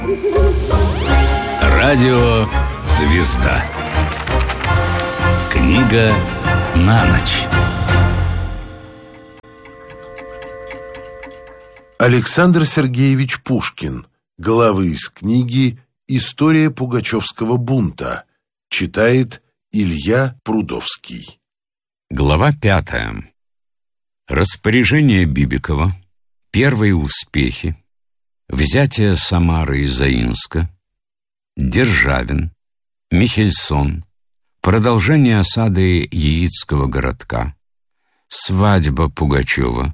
Радио «Звезда». Книга на ночь. Александр Сергеевич Пушкин. Главы из книги «История пугачевского бунта». Читает Илья Прудовский. Глава 5. Распоряжение Бибикова, первые успехи, взятие Самары и Заинска, Державин, Михельсон, продолжение осады Яицкого городка, свадьба Пугачева,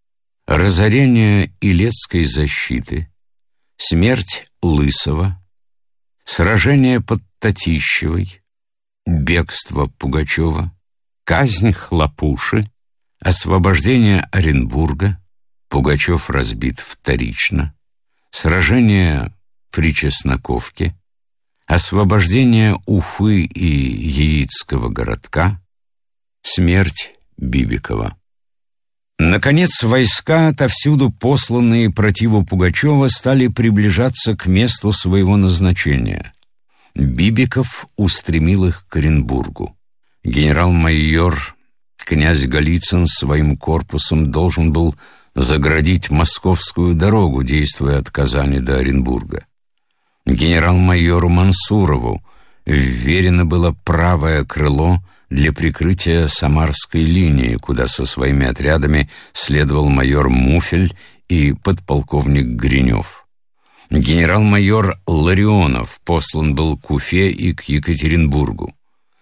разорение Илецкой защиты, смерть Лысого, сражение под Татищевой, бегство Пугачева, казнь Хлопуши, освобождение Оренбурга, Пугачев разбит вторично, сражение при Чесноковке, освобождение Уфы и Яицкого городка, смерть Бибикова. Наконец, войска, отовсюду посланные противу Пугачева, стали приближаться к месту своего назначения. Бибиков устремил их к Оренбургу. Генерал-майор князь Голицын своим корпусом должен был заградить московскую дорогу, действуя от Казани до Оренбурга. Генерал-майору Мансурову вверено было правое крыло для прикрытия Самарской линии, куда со своими отрядами следовал майор Муфель и подполковник Гринев. Генерал-майор Ларионов послан был к Уфе и к Екатеринбургу.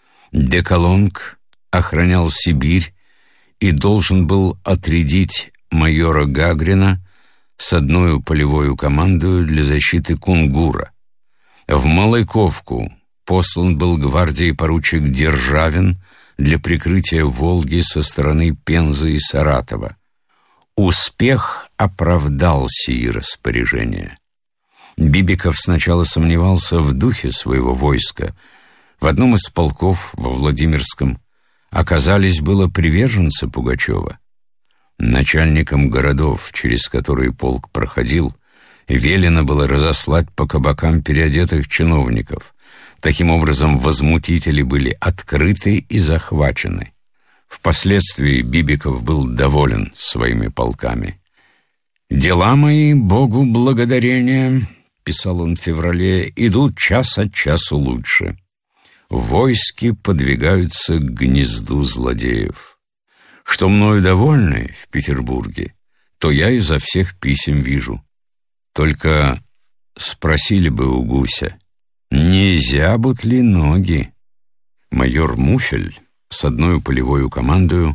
Деколонг охранял Сибирь и должен был отрядить майора Гагрина с одной полевой командой для защиты Кунгура. В Малайковку послан был гвардии поручик Державин для прикрытия Волги со стороны Пензы и Саратова. Успех оправдал сии распоряжения. Бибиков сначала сомневался в духе своего войска. В одном из полков, во Владимирском, оказались было приверженцы Пугачева. Начальникам городов, через которые полк проходил, велено было разослать по кабакам переодетых чиновников. Таким образом, возмутители были открыты и захвачены. Впоследствии Бибиков был доволен своими полками. «Дела мои, Богу благодарение», — писал он в феврале, — «идут час от часу лучше. Войски подвигаются к гнезду злодеев. Что мною довольны в Петербурге, то я изо всех писем вижу. Только спросили бы у гуся, не зябут ли ноги?» Майор Муфель с одной полевой командою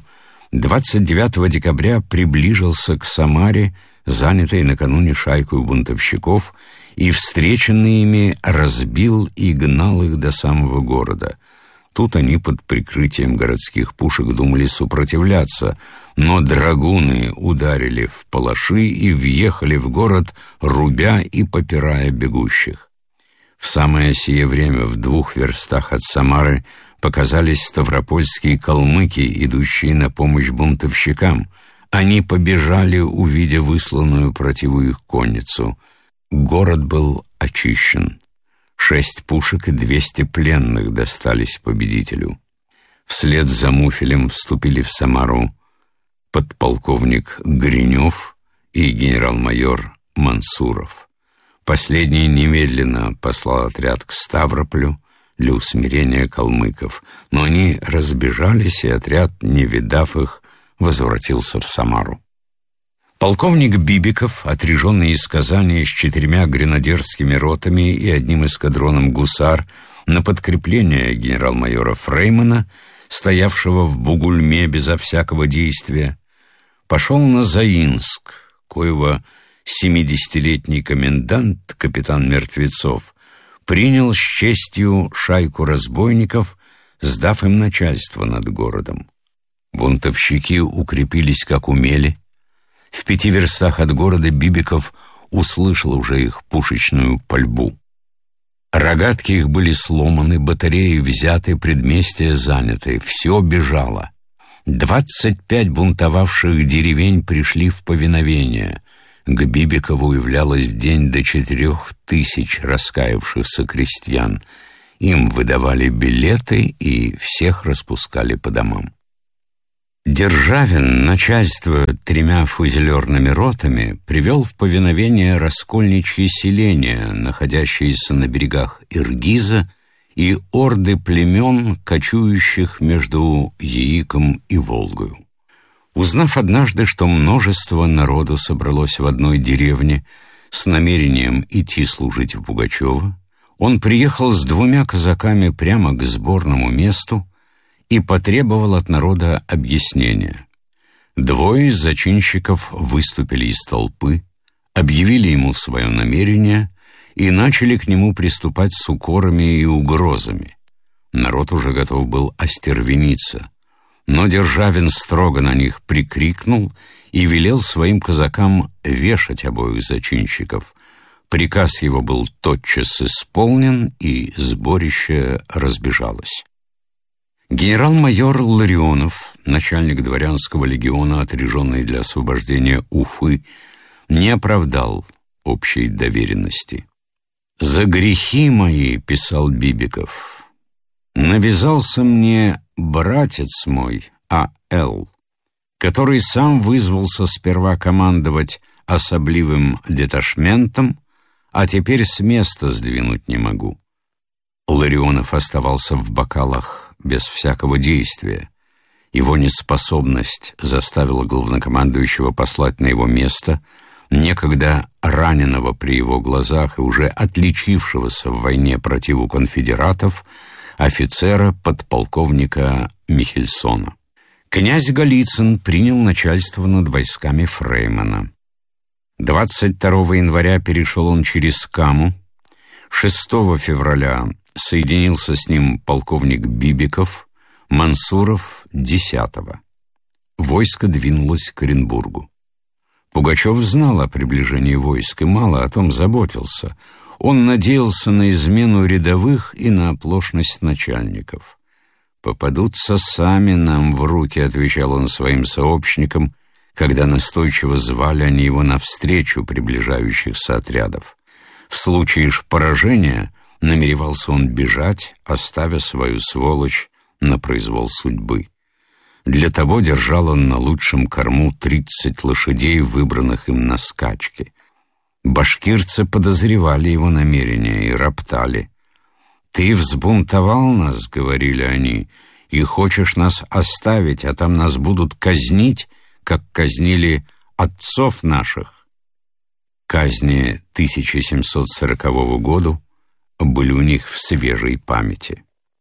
29 декабря приближился к Самаре, занятой накануне шайкой бунтовщиков, и, встреченный ими, разбил и гнал их до самого города. Тут они под прикрытием городских пушек думали сопротивляться, но драгуны ударили в палаши и въехали в город, рубя и попирая бегущих. В самое сие время в 2 верстах от Самары показались ставропольские калмыки, идущие на помощь бунтовщикам. Они побежали, увидя высланную противу их конницу. Город был очищен. 6 пушек и 200 пленных достались победителю. Вслед за Муфелем вступили в Самару подполковник Гринев и генерал-майор Мансуров. Последний немедленно послал отряд к Ставрополю для усмирения калмыков, но они разбежались, и отряд, не видав их, возвратился в Самару. Полковник Бибиков, отряженный из Казани с 4 гренадерскими ротами и 1 эскадроном гусар на подкрепление генерал-майора Фреймана, стоявшего в Бугульме безо всякого действия, пошел на Заинск, коего 70-летний комендант, капитан Мертвецов, принял с честью шайку разбойников, сдав им начальство над городом. Бунтовщики укрепились как умели. В 5 верстах от города Бибиков услышал уже их пушечную пальбу. Рогатки их были сломаны, батареи взяты, предместья заняты, все бежало. 25 бунтовавших деревень пришли в повиновение. К Бибикову являлось в день до 4000 раскаявшихся крестьян. Им выдавали билеты и всех распускали по домам. Державин, начальствуя 3 фузелерными ротами, привел в повиновение раскольничьи селения, находящиеся на берегах Иргиза, и орды племен, кочующих между Яиком и Волгою. Узнав однажды, что множество народу собралось в одной деревне с намерением идти служить в Пугачева, он приехал с 2 казаками прямо к сборному месту и потребовал от народа объяснения. 2 из зачинщиков выступили из толпы, объявили ему свое намерение и начали к нему приступать с укорами и угрозами. Народ уже готов был остервениться, но Державин строго на них прикрикнул и велел своим казакам вешать обоих зачинщиков. Приказ его был тотчас исполнен, и сборище разбежалось. Генерал-майор Ларионов, начальник дворянского легиона, отряженный для освобождения Уфы, не оправдал общей доверенности. «За грехи мои, — писал Бибиков, — навязался мне братец мой, А.Л., который сам вызвался сперва командовать особливым деташментом, а теперь с места сдвинуть не могу». Ларионов оставался в Бакалах без всякого действия. Его неспособность заставила главнокомандующего послать на его место некогда раненого при его глазах и уже отличившегося в войне противу конфедератов офицера подполковника Михельсона. Князь Голицын принял начальство над войсками Фреймана. 22 января перешел он через Каму. 6 февраля соединился с ним полковник Бибиков, Мансуров 10-го. Войско двинулось к Оренбургу. Пугачев знал о приближении войск и мало о том заботился. Он надеялся на измену рядовых и на оплошность начальников. «Попадутся сами нам в руки», — отвечал он своим сообщникам, когда настойчиво звали они его навстречу приближающихся отрядов. В случае ж поражения намеревался он бежать, оставя свою сволочь на произвол судьбы. Для того держал он на лучшем корму 30 лошадей, выбранных им на скачки. Башкирцы подозревали его намерения и роптали. «Ты взбунтовал нас, — говорили они, — и хочешь нас оставить, а там нас будут казнить, как казнили отцов наших». Казни 1740 года были у них в свежей памяти.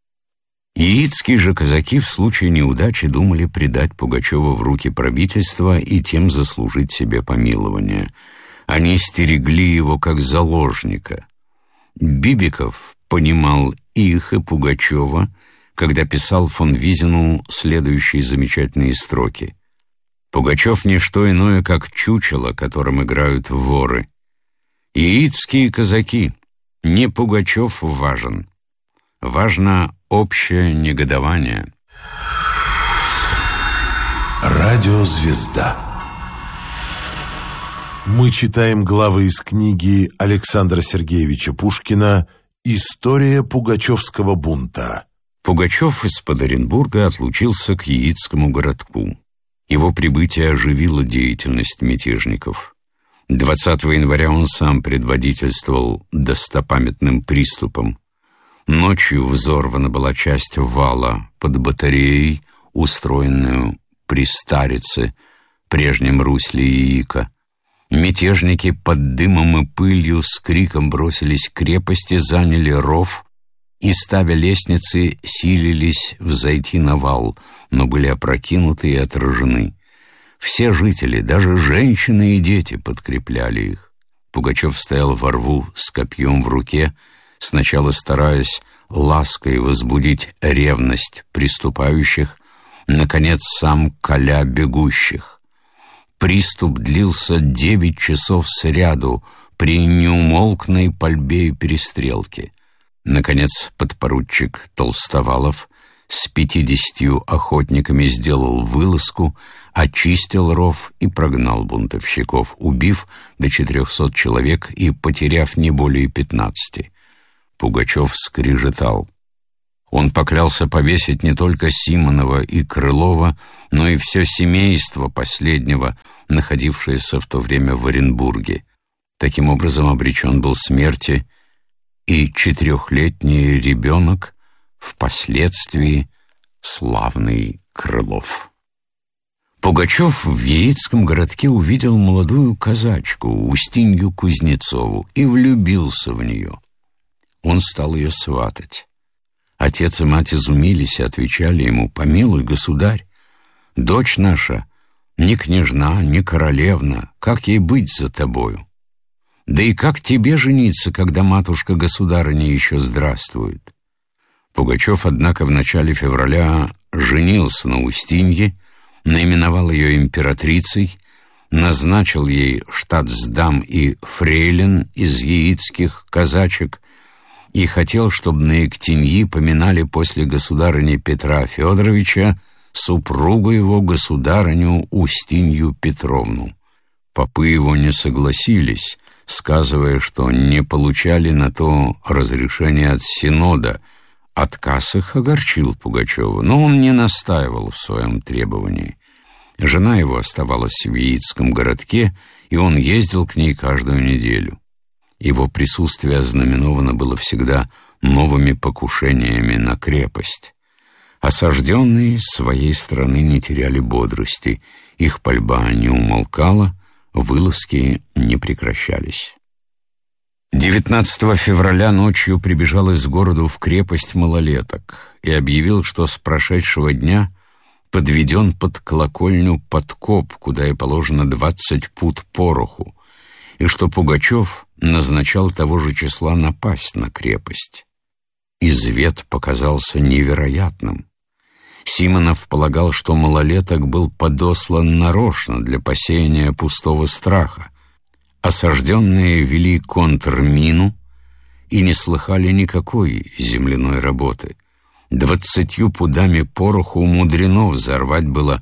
Яицкие же казаки в случае неудачи думали предать Пугачева в руки правительства и тем заслужить себе помилование. Они стерегли его как заложника. Бибиков понимал их и Пугачева, когда писал фон Визину следующие замечательные строки. «Пугачев — не что иное, как чучело, которым играют воры. Яицкие казаки, не Пугачев важен. Важно общее негодование». Радиозвезда. Мы читаем главы из книги Александра Сергеевича Пушкина «История пугачевского бунта». Пугачев из-под Оренбурга отлучился к Яицкому городку. Его прибытие оживило деятельность мятежников. 20 января он сам предводительствовал достопамятным приступом. Ночью взорвана была часть вала под батареей, устроенную при Старице, прежнем русле Яика. Мятежники под дымом и пылью с криком бросились к крепости, заняли ров и, ставя лестницы, силились взойти на вал, но были опрокинуты и отражены. Все жители, даже женщины и дети, подкрепляли их. Пугачев стоял во рву с копьем в руке, сначала стараясь лаской возбудить ревность приступающих, наконец сам коля бегущих. Приступ длился 9 часов сряду при неумолкной пальбе и перестрелке. Наконец подпоручик Толстовалов с 50 охотниками сделал вылазку, очистил ров и прогнал бунтовщиков, убив до 400 человек и потеряв не более 15. Пугачев скрежетал. Он поклялся повесить не только Симонова и Крылова, но и все семейство последнего, находившееся в то время в Оренбурге. Таким образом обречен был смерти и 4-летний ребенок, впоследствии славный Крылов. Пугачев в Яицком городке увидел молодую казачку Устинью Кузнецову и влюбился в нее. Он стал ее сватать. Отец и мать изумились и отвечали ему: «Помилуй, государь, дочь наша ни княжна, ни королевна, как ей быть за тобою? Да и как тебе жениться, когда матушка-государыня еще здравствует?» Пугачев, однако, в начале февраля женился на Устинье, наименовал ее императрицей, назначил ей штатсдам и фрейлин из яицких казачек и хотел, чтобы на Ектеньи поминали после государыни Петра Федоровича супругу его, государыню Устинью Петровну. Попы его не согласились, сказывая, что не получали на то разрешения от Синода. Отказ их огорчил Пугачева, но он не настаивал в своем требовании. Жена его оставалась в Яицком городке, и он ездил к ней каждую неделю. Его присутствие ознаменовано было всегда новыми покушениями на крепость. Осажденные с своей стороны не теряли бодрости, их пальба не умолкала, вылазки не прекращались. 19 февраля ночью прибежал из города в крепость малолеток и объявил, что с прошедшего дня подведен под колокольню подкоп, куда и положено 20 пуд пороху, и что Пугачев назначал того же числа напасть на крепость. Извет показался невероятным. Симонов полагал, что малолеток был подослан нарочно для посеяния пустого страха. Осажденные вели контрмину и не слыхали никакой земляной работы. 20 пудами пороху мудрено взорвать было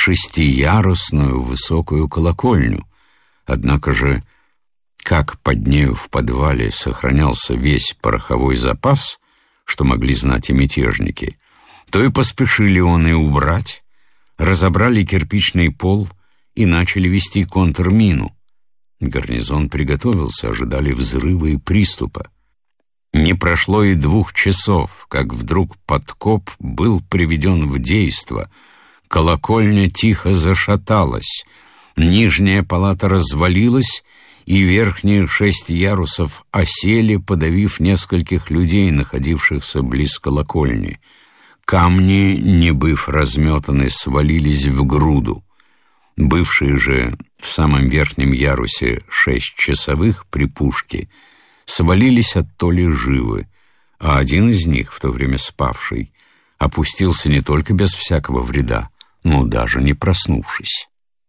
6-ярусную высокую колокольню. Однако же, как под нею в подвале сохранялся весь пороховой запас, что могли знать и мятежники, то и поспешили он и убрать, разобрали кирпичный пол и начали вести контрмину. Гарнизон приготовился, ожидали взрыва и приступа. Не прошло и 2 часов, как вдруг подкоп был приведен в действо. Колокольня тихо зашаталась, нижняя палата развалилась, и верхние 6 ярусов осели, подавив нескольких людей, находившихся близ колокольни. Камни, не быв разметаны, свалились в груду. Бывшие же в самом верхнем ярусе 6 часовых при пушке свалились оттоле живы, а один из них, в то время спавший, опустился не только без всякого вреда, но даже не проснувшись.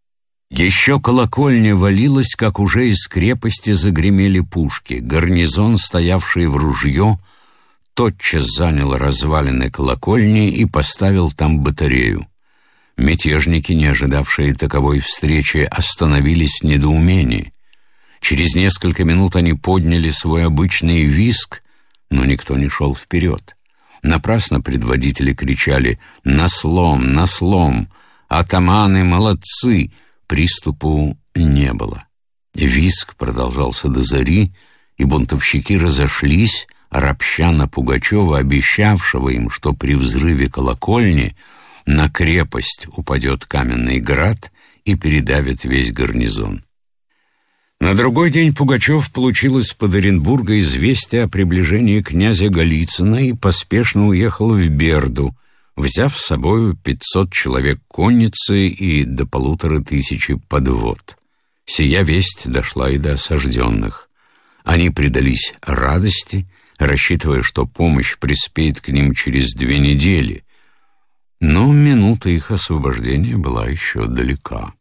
Еще колокольня валилась, как уже из крепости загремели пушки. Гарнизон, стоявший в ружье, тотчас занял развалины колокольни и поставил там батарею. Мятежники, не ожидавшие таковой встречи, остановились в недоумении. Через несколько минут они подняли свой обычный визг, но никто не шел вперед. Напрасно предводители кричали «На слом! На слом! Атаманы молодцы!» Приступу не было. Визг продолжался до зари, и бунтовщики разошлись, ропща на Пугачева, обещавшего им, что при взрыве колокольни на крепость упадет каменный град и передавит весь гарнизон. На другой день Пугачев получил из-под Оренбурга известие о приближении князя Голицына и поспешно уехал в Берду, взяв с собою 500 человек конницы и до 1500 подвод. Сия весть дошла и до осажденных. Они предались радости, рассчитывая, что помощь приспеет к ним через 2 недели. Но минута их освобождения была еще далека.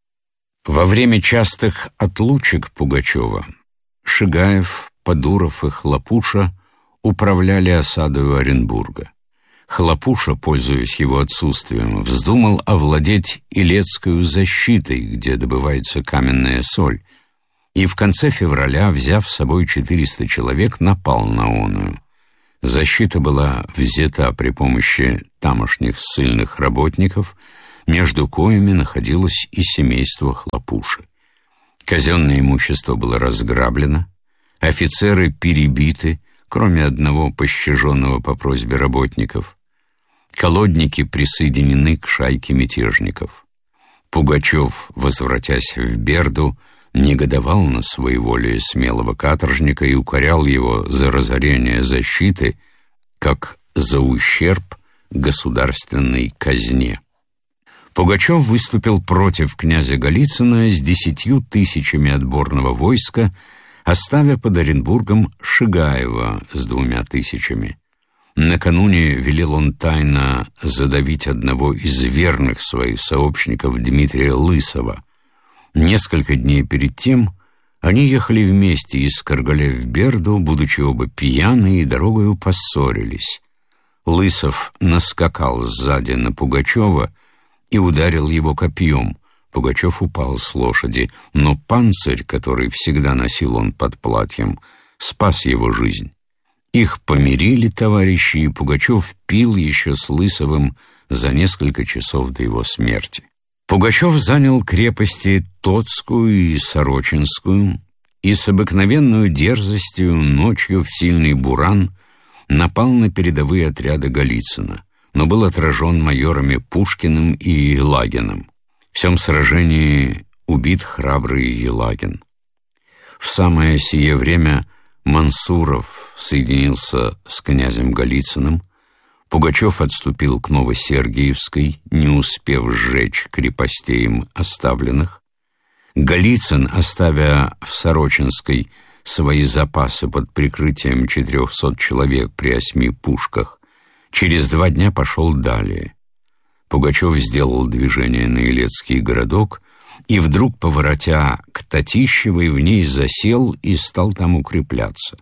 Во время частых отлучек Пугачева Шигаев, Подуров и Хлопуша управляли осадою Оренбурга. Хлопуша, пользуясь его отсутствием, вздумал овладеть Илецкою защитой, где добывается каменная соль, и в конце февраля, взяв с собой 400 человек, напал на оную. Защита была взята при помощи тамошних ссыльных работников, между коими находилось и семейство Хлопуши. Казенное имущество было разграблено, офицеры перебиты, кроме одного пощаженного по просьбе работников. Колодники присоединены к шайке мятежников. Пугачев, возвратясь в Берду, негодовал на своеволие смелого каторжника и укорял его за разорение защиты, как за ущерб государственной казне. Пугачев выступил против князя Голицына с 10 000 отборного войска, оставя под Оренбургом Шигаева с 2 000. Накануне велел он тайно задавить одного из верных своих сообщников Дмитрия Лысова. Несколько дней перед тем они ехали вместе из Каргаля в Берду, будучи оба пьяные, и дорогою поссорились. Лысов наскакал сзади на Пугачева и ударил его копьем. Пугачев упал с лошади, но панцирь, который всегда носил он под платьем, спас его жизнь. Их помирили товарищи, и Пугачев пил еще с Лысовым за несколько часов до его смерти. Пугачев занял крепости Тотскую и Сорочинскую и с обыкновенной дерзостью ночью в сильный буран напал на передовые отряды Голицына, но был отражен майорами Пушкиным и Елагиным. В всем сражении убит храбрый Елагин. В самое сие время Мансуров соединился с князем Голицыным, Пугачев отступил к Новосергиевской, не успев сжечь крепостей им оставленных. Голицын, оставя в Сорочинской свои запасы под прикрытием 400 человек при 8 пушках, через 2 дня пошел далее. Пугачев сделал движение на Илецкий городок и вдруг, поворотя к Татищевой, в ней засел и стал там укрепляться.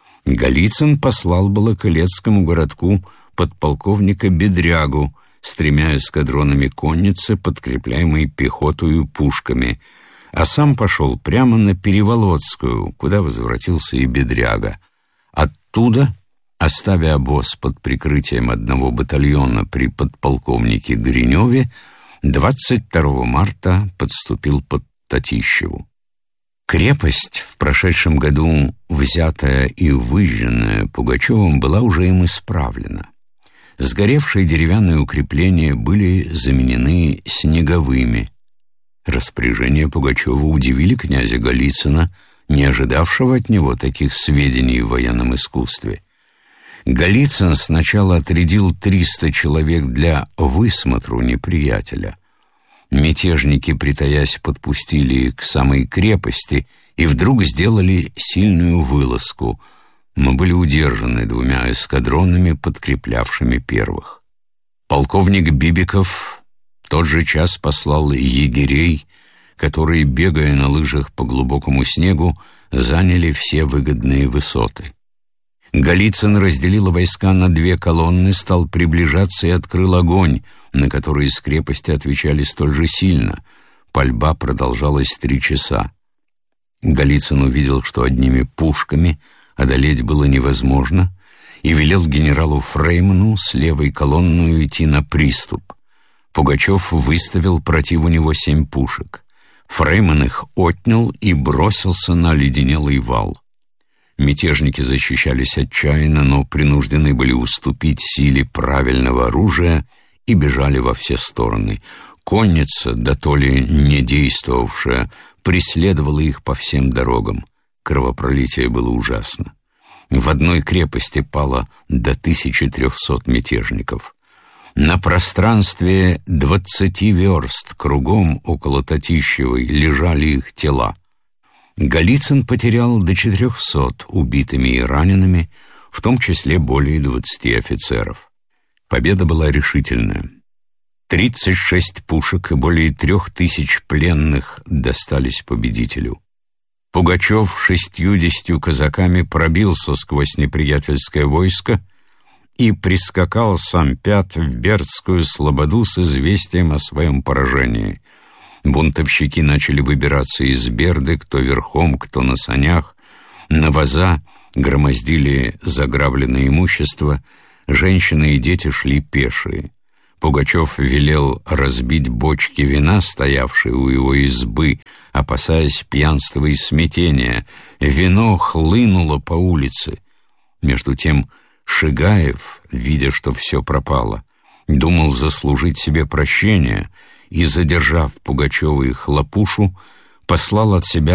Голицын послал было к Илецкому городку подполковника Бедрягу с 3 эскадронами конницы, подкрепляемой пехотою и пушками, а сам пошел прямо на Переволодскую, куда возвратился и Бедряга. Оттуда, оставя обоз под прикрытием одного батальона при подполковнике Гриневе, 22 марта подступил под Татищеву. Крепость, в прошедшем году взятая и выжженная Пугачевым, была уже им исправлена. Сгоревшие деревянные укрепления были заменены снеговыми. Распоряжения Пугачева удивили князя Голицына, не ожидавшего от него таких сведений в военном искусстве. Голицын сначала отрядил 300 человек для высмотру неприятеля. Мятежники, притаясь, подпустили их к самой крепости и вдруг сделали сильную вылазку, но были удержаны 2 эскадронами, подкреплявшими первых. Полковник Бибиков в тот же час послал егерей, которые, бегая на лыжах по глубокому снегу, заняли все выгодные высоты. Голицын разделил войска на 2 колонны, стал приближаться и открыл огонь, на который из крепости отвечали столь же сильно. Пальба продолжалась 3 часа. Голицын увидел, что одними пушками одолеть было невозможно, и велел генералу Фрейману с левой колонной идти на приступ. Пугачев выставил противу него 7 пушек. Фрейман их отнял и бросился на оледенелый вал. Мятежники защищались отчаянно, но принуждены были уступить силе правильного оружия и бежали во все стороны. Конница, дотоле не действовавшая, преследовала их по всем дорогам. Кровопролитие было ужасно. В одной крепости пало до 1300 мятежников. На пространстве 20 верст кругом около Татищевой лежали их тела. Голицын потерял до 400 убитыми и ранеными, в том числе более 20 офицеров. Победа была решительная. 36 пушек и более 3000 пленных достались победителю. Пугачев 60 казаками пробился сквозь неприятельское войско и прискакал сам Пят в Бердскую слободу с известием о своем поражении. Бунтовщики начали выбираться из Берды, кто верхом, кто на санях. На воза громоздили заграбленное имущество, женщины и дети шли пешие. Пугачев велел разбить бочки вина, стоявшие у его избы, опасаясь пьянства и смятения. Вино хлынуло по улице. Между тем Шигаев, видя, что все пропало, думал заслужить себе прощение и, задержав Пугачева и Хлопушу, послал от себя